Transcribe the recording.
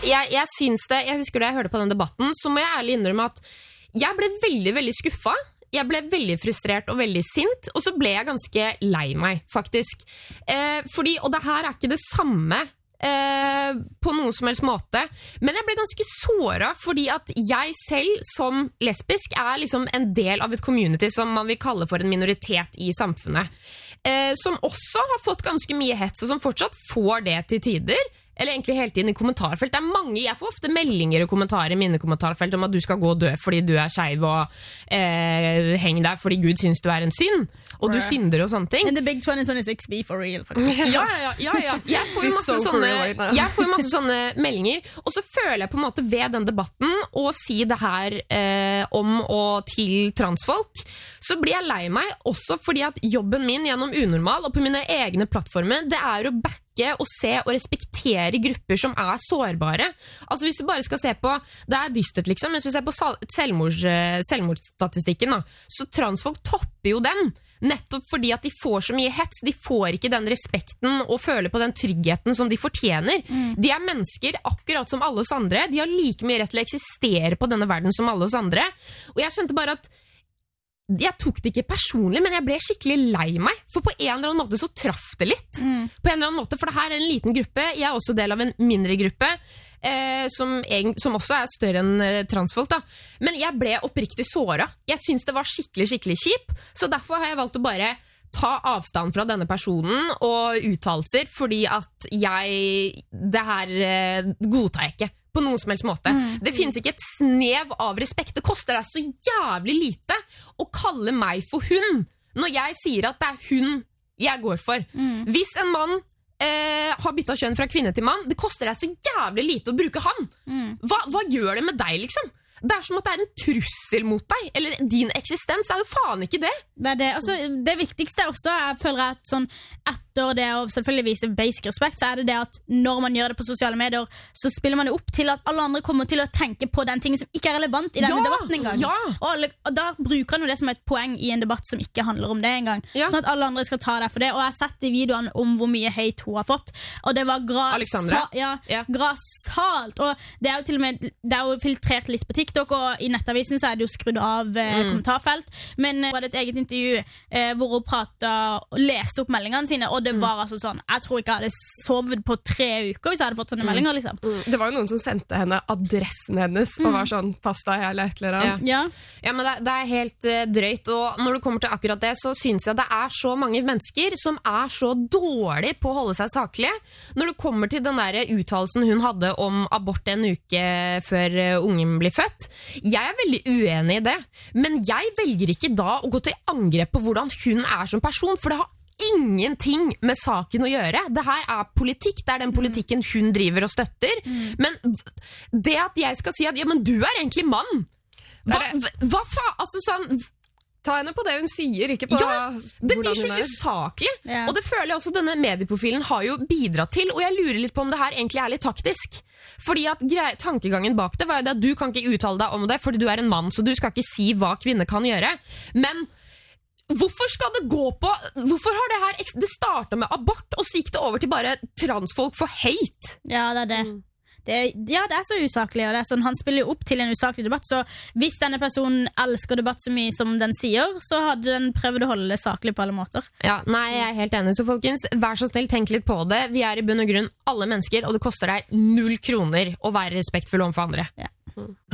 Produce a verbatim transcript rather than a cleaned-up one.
jeg, jeg syns det, jeg husker da jeg hørte på den debatten, så må jeg ærlig innrømme at jeg ble veldig, veldig skuffet. Jeg ble veldig frustrert og veldig sint, og så ble jeg ganske lei meg, faktisk. Eh, fordi, og det her er ikke det samme eh, på noen som helst måte, men jeg ble ganske såret, fordi at jeg selv som lesbisk er liksom en del av et community som man vil kalle for en minoritet i samfunnet. Eh, som også har fått ganske mye hets, og som fortsatt får det til tider, eller egentlig hele tiden i kommentarfelt. Det er mange, jeg får ofte meldinger og kommentarer i mine kommentarfelt om at du skal gå og dø fordi du er skeiv og eh, heng der fordi Gud synes du er en synd, og du synder og sånne ting. And the big twenty twenty-six be for real, faktisk. Ja, ja, ja, ja. Jeg får jo masse so sånne, right jeg får jo masse sånne meldinger, og så føler jeg på en måte ved den debatten å si det her eh, om og til transfolk, så blir jeg lei meg også fordi at jobben min gjennom Unormal og på mine egne plattformer, det er å backe og se og respektere grupper som er sårbare. Altså hvis du bare skal se på, det er dystert liksom, hvis du ser på selvmords, selvmordsstatistikken da, så transfolk topper jo den, nettopp fordi at de får så mye hets, de får ikke den respekten og føler på den tryggheten som de fortjener. Mm. De er mennesker akkurat som alle oss andre, de har like mye rett til å eksistere på denne verden som alle oss andre, og jeg kjente bare at jeg tok det ikke personlig, men jeg ble skikkelig lei meg, for på en eller annen måte så traff det litt. Mm. På en eller annen måte, for det her er en liten gruppe, jeg er også del av en mindre gruppe, eh, som, som også er større enn eh, transfolk da. Men jeg ble oppriktig såret. Jeg synes det var skikkelig, skikkelig kjip, så derfor har jeg valgt å bare ta avstand fra denne personen og uttalelser, fordi at jeg, det her eh, godtar jeg ikke på noen som helst måte. Mm. Det finnes ikke et snev av respekt. Det koster deg så jævlig lite å kalle meg for hun, når jeg sier at det er hun jeg går for. Mm. Hvis en mann eh, har byttet kjønn fra kvinne til mann, det koster deg så jævlig lite å bruke han. Mm. Hva, hva gjør det med deg, liksom? Det er som at det er en trussel mot deg, eller din eksistens er jo faen ikke det. Det er det. Altså, det viktigste også, jeg føler at sånn, etter det å selvfølgelig vise basic respekt, så er det det at når man gjør det på sosiale medier, så spiller man det opp til at alle andre kommer til å tenke på den tingen som ikke er relevant i denne ja, debatten engang. Ja. Og, og da bruker han jo det som et poeng i en debatt som ikke handler om det engang. Ja. Sånn at alle andre skal ta deg for det. Og jeg har sett i videoene om hvor mye hate hun har fått, og det var grasa, ja, ja. grasalt. Og det er jo til og med, det er jo filtrert litt på TikTok, og i nettavisen så er det jo skrudd av eh, mm. kommentarfelt. Men det var et eget intervju eh, hvor hun pratet og leste opp meldingene sine, og det mm. var altså sånn, jeg tror ikke jeg hadde sovet på tre uker hvis jeg hadde fått sånne mm. meldinger, liksom. Mm. Det var jo noen som sendte henne adressen hennes, og var sånn, pass deg eller et eller annet. Ja, ja. ja men det, det er helt uh, drøyt, og når det kommer til akkurat det, så synes jeg det er så mange mennesker som er så dårlige på å holde seg saklige. Når det kommer til den der uttalelsen hun hadde om abort en uke før uh, ungen blir født, jeg er veldig uenig i det, men jeg velger ikke da å gå til angrep på hvordan hun er som person, for det har ingenting med saken å gjøre. Det her er politikk, det er den politikken hun driver og støtter, mm. men det at jeg skal si at ja, men du er egentlig mann, hva, hva faen, altså sånn ta henne på det hun sier, ikke på ja, det hvordan blir så hun er. usaklig, ja. Og det føler jeg også denne medieprofilen har jo bidratt til, og jeg lurer litt på om det her egentlig er litt taktisk. Fordi at grei, tankegangen bak det var jo det at du kan ikke uttale deg om det, fordi du er en mann, så du skal ikke si hva kvinner kan gjøre. Men hvorfor skal det gå på, hvorfor har det her, det startet med abort, og så gikk det over til bare transfolk for hate? Ja, det er det. Mm. Det, ja, det er så usaklig, og det er sånn, han spiller jo opp til en usaklig debatt, så hvis denne personen elsker debatt så mye som den sier, så hadde den prøvd å holde det saklig på alle måter. Ja, nei, jeg er helt enig, så folkens, vær så snill, tenk litt på det. Vi er i bunn og grunn alle mennesker, og det koster deg null kroner å være respektfull overfor andre. Ja.